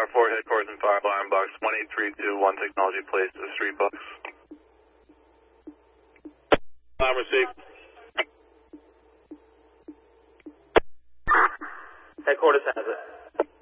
4 headquarters and fire alarm box 18321 Technology Place, Street Box. Alarm received. Headquarters has it.